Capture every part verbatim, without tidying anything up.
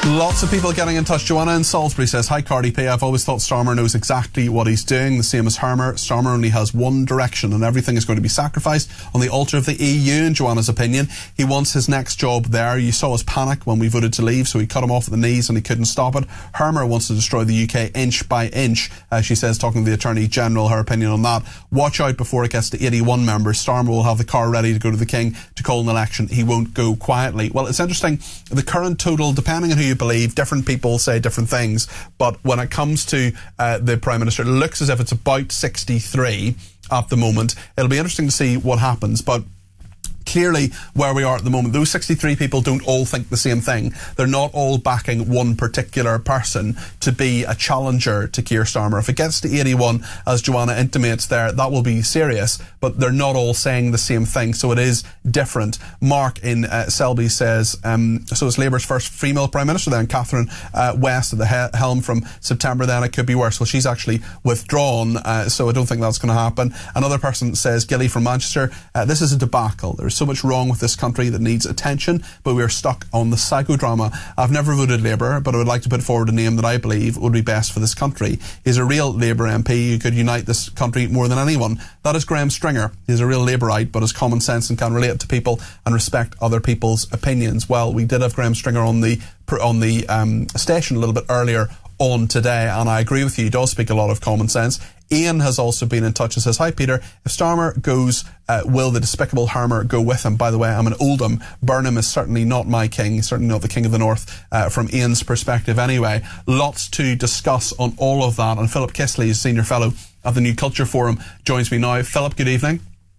Lots of people getting in touch. Joanna in Salisbury says, "Hi Cardi P, I've always thought Starmer knows exactly what he's doing, the same as Hermer. Starmer only has one direction and everything is going to be sacrificed on the altar of the E U, in Joanna's opinion. He wants his next job there. You saw us panic when we voted to leave, so he cut him off at the knees and he couldn't stop it. Hermer wants to destroy the U K inch by inch," uh, she says, talking to the Attorney General, her opinion on that. "Watch out before it gets to eighty-one members. Starmer will have the car ready to go to the King to call an election. He won't go quietly." Well, it's interesting, the current total, depending on who you believe, different people say different things, but when it comes to uh, the Prime Minister, it looks as if it's about sixty-three at the moment. It'll be interesting to see what happens, but clearly where we are at the moment, those sixty-three people don't all think the same thing. They're not all backing one particular person to be a challenger to Keir Starmer. If it gets to eighty-one, as Joanna intimates there, that will be serious, but they're not all saying the same thing, so it is different. Mark in uh, Selby says, um, so it's Labour's first female Prime Minister then, Catherine uh, West at the he helm from September, then it could be worse. Well, she's actually withdrawn, uh, so I don't think that's going to happen. Another person says, Gilly from Manchester, uh, "This is a debacle. There's so much wrong with this country that needs attention, but we are stuck on the psychodrama. I've never voted Labour, but I would like to put forward a name that I believe would be best for this country. He's a real Labour M P who could unite this country more than anyone. That is Graham Stringer. He's a real Labourite, but has common sense and can relate to people and respect other people's opinions." Well, we did have Graham Stringer on the on the um, station a little bit earlier on today, and I agree with you, he does speak a lot of common sense. Ian has also been in touch and says, "Hi Peter, if Starmer goes, uh, will the despicable Hermer go with him? By the way, I'm an Oldham. Burnham is certainly not my king, certainly not the king of the north, uh, from Ian's perspective anyway." Lots to discuss on all of that, and Philip Kisley, Senior Fellow of the New Culture Forum, joins me now. Philip, good evening.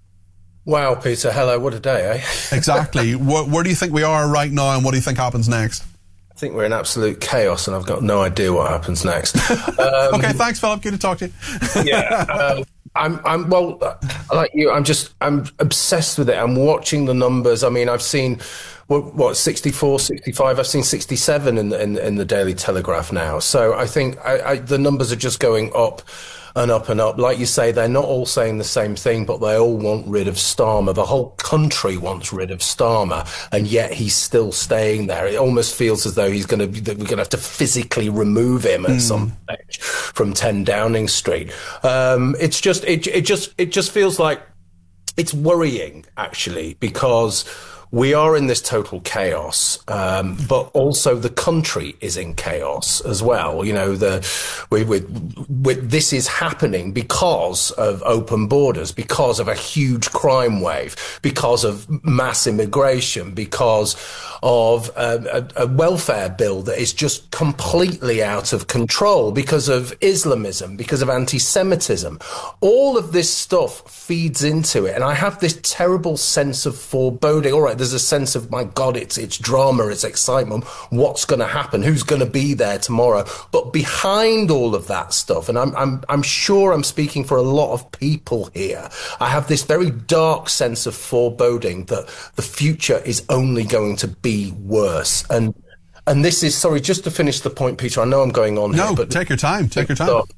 Wow, Peter, hello, what a day, eh? Exactly. where, where do you think we are right now, and what do you think happens next? I think we're in absolute chaos, and I've got no idea what happens next. Um, okay, thanks, Philip. Good to talk to you. yeah, uh, I'm, I'm, well, like you, I'm just, I'm obsessed with it. I'm watching the numbers. I mean, I've seen, what, what sixty-four, sixty-five, I've seen sixty-seven in the, in, in the Daily Telegraph now. So I think I, I, the numbers are just going up and up and up. Like you say, they're not all saying the same thing, but they all want rid of Starmer. The whole country wants rid of Starmer, and yet he's still staying there. It almost feels as though he's going to, that we're going to have to physically remove him at mm. some stage from ten Downing Street. Um, it's just, it, it just, it just feels like it's worrying, actually, because we are in this total chaos, um, but also the country is in chaos as well. You know, the we, we, we, this is happening because of open borders, because of a huge crime wave, because of mass immigration, because of a, a, a welfare bill that is just completely out of control, because of Islamism, because of anti-Semitism. All of this stuff feeds into it, and I have this terrible sense of foreboding. All right, there's a sense of, my God, it's it's drama, it's excitement. What's going to happen? Who's going to be there tomorrow? But behind all of that stuff, and I'm I'm I'm sure I'm speaking for a lot of people here, I have this very dark sense of foreboding that the future is only going to be worse. And and this is, sorry, just to finish the point, Peter, I know I'm going on no, here, but take your time, take your time.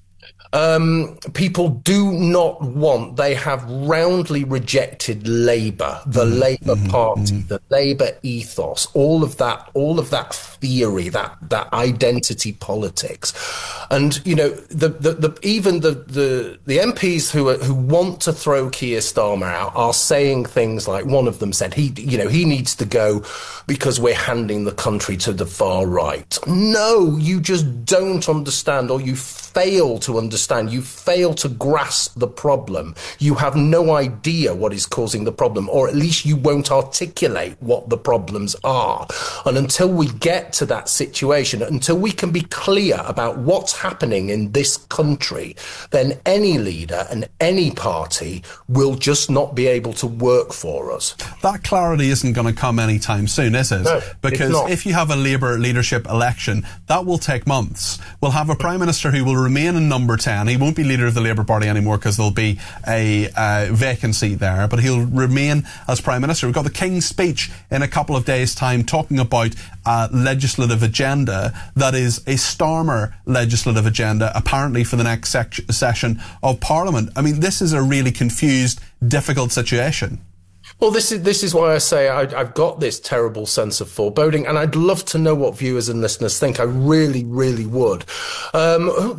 Um, people do not want, they have roundly rejected Labour, the mm-hmm, Labour mm-hmm, Party, mm-hmm. the Labour ethos, all of that, all of that theory, that, that identity politics. And, you know, the, the, the, even the, the, the M Ps who are, who want to throw Keir Starmer out are saying things like, one of them said, he, you know, he needs to go because we're handing the country to the far right. No, you just don't understand, or you fail to understand. You fail to grasp the problem. You have no idea what is causing the problem, or at least you won't articulate what the problems are. And until we get to that situation, until we can be clear about what's happening in this country, then any leader and any party will just not be able to work for us. That clarity isn't going to come anytime soon, is it? No, because if you have a Labour leadership election, that will take months. We'll have a Prime Minister who will remain in number ten. He won't be leader of the Labour Party anymore because there'll be a uh, vacancy there, but he'll remain as Prime Minister. We've got the King's Speech in a couple of days' time talking about a legislative agenda that is a Starmer legislative agenda, apparently for the next sec- session of Parliament. I mean, this is a really confused, difficult situation. Well, this is this is why I say I, I've got this terrible sense of foreboding, and I'd love to know what viewers and listeners think. I really, really would. Um,